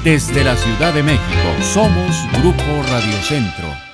Desde la Ciudad de México, somos Grupo Radio Centro.